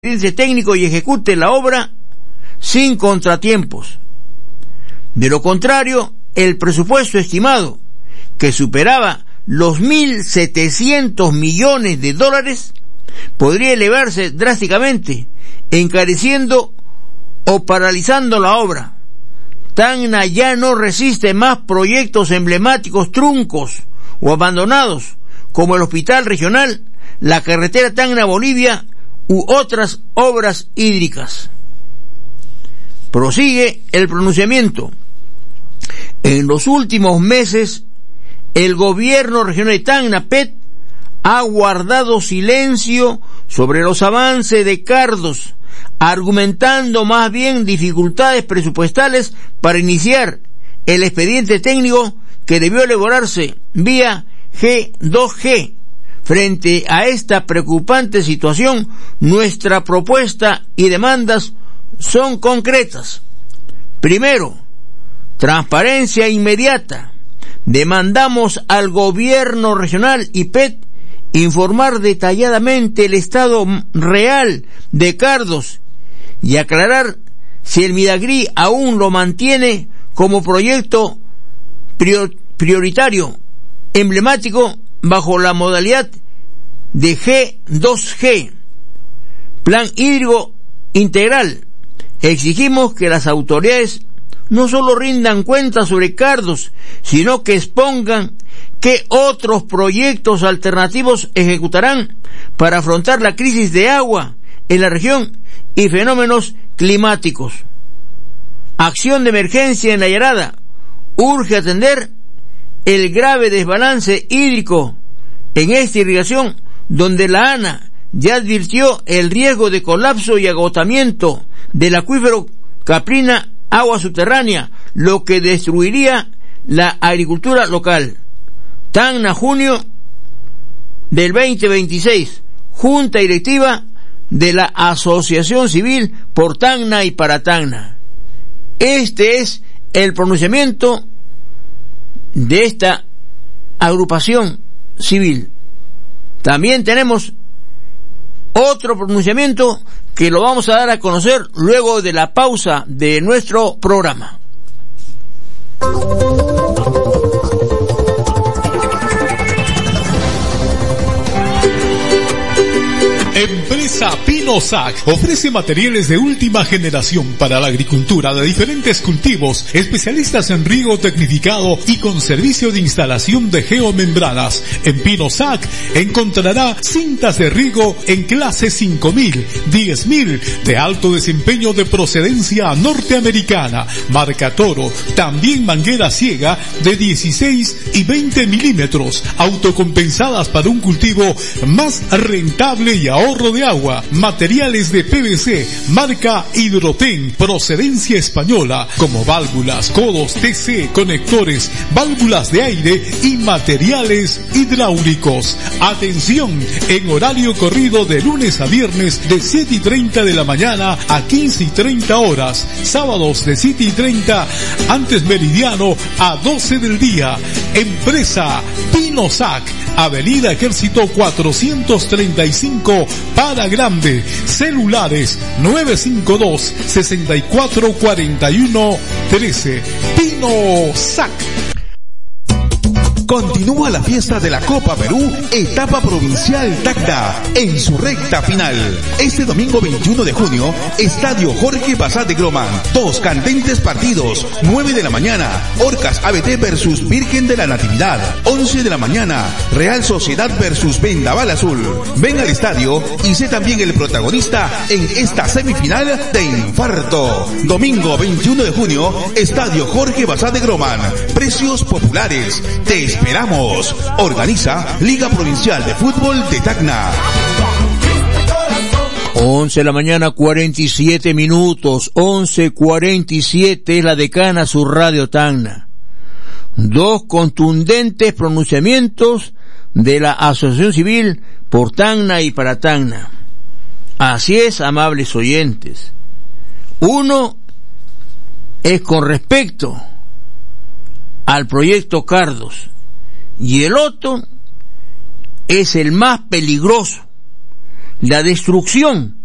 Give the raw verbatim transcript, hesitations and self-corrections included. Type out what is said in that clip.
técnico y ejecute la obra sin contratiempos. De lo contrario, el presupuesto estimado, que superaba los mil setecientos millones de dólares, podría elevarse drásticamente, encareciendo o paralizando la obra. Tacna ya no resiste más proyectos emblemáticos truncos o abandonados, como el Hospital Regional, la carretera Tacna-Bolivia u otras obras hídricas. Prosigue el pronunciamiento. En los últimos meses, el gobierno regional de Tacna, P E T, ha guardado silencio sobre los avances de Cardos, argumentando más bien dificultades presupuestales para iniciar el expediente técnico que debió elaborarse vía G dos G. Frente a esta preocupante situación, nuestra propuesta y demandas son concretas. Primero, transparencia inmediata. Demandamos al gobierno regional y P E T informar detalladamente el estado real de Cardos y aclarar si el Midagri aún lo mantiene como proyecto prioritario, emblemático, bajo la modalidad de G dos G, Plan Hídrico Integral. Exigimos que las autoridades no solo rindan cuentas sobre Cardos, sino que expongan qué otros proyectos alternativos ejecutarán para afrontar la crisis de agua en la región y fenómenos climáticos. Acción de emergencia en la Yarada. Urge atender el grave desbalance hídrico en esta irrigación, donde la ANA ya advirtió el riesgo de colapso y agotamiento del acuífero Caprina, agua subterránea, lo que destruiría la agricultura local. Tacna, junio del veinte veintiséis, Junta Directiva de la Asociación Civil por Tacna y para Tacna. Este es el pronunciamiento de esta agrupación civil. También tenemos otro pronunciamiento que lo vamos a dar a conocer luego de la pausa de nuestro programa. Empresa Pinosac ofrece materiales de última generación para la agricultura de diferentes cultivos, especialistas en riego tecnificado y con servicio de instalación de geomembranas. En Pinosac encontrará cintas de riego en clase cinco mil, diez mil, de alto desempeño de procedencia norteamericana, marca Toro, también manguera ciega de dieciséis y veinte milímetros, autocompensadas para un cultivo más rentable y ahorro de agua, materiales de P V C, marca Hidroten, procedencia española, como válvulas, codos T C, conectores, válvulas de aire y materiales hidráulicos. Atención, en horario corrido de lunes a viernes de siete y treinta de la mañana a quince y treinta horas, sábados de siete y treinta antes meridiano a doce del día. Empresa Pinosac, Avenida Ejército cuatrocientos treinta y cinco, para Grande. Celulares nueve cinco dos, seis cuatro cuatro uno uno tres. Pinosac. Continúa la fiesta de la Copa Perú, etapa provincial Tacna, en su recta final. Este domingo veintiuno de junio, Estadio Jorge Bassat de Groman. Dos candentes partidos, nueve de la mañana, Orcas A B T versus Virgen de la Natividad. once de la mañana, Real Sociedad versus Vendaval Azul. Ven al estadio y sé también el protagonista en esta semifinal de infarto. Domingo veintiuno de junio, Estadio Jorge Bassat de Groman. Precios populares. Te esperamos. Organiza Liga Provincial de Fútbol de Tacna. once de la mañana, cuarenta y siete minutos. once cuarenta y siete es la decana su radio Tacna. Dos contundentes pronunciamientos de la Asociación Civil por Tacna y para Tacna. Así es, amables oyentes. Uno es con respecto al proyecto Cardos y el otro es el más peligroso, la destrucción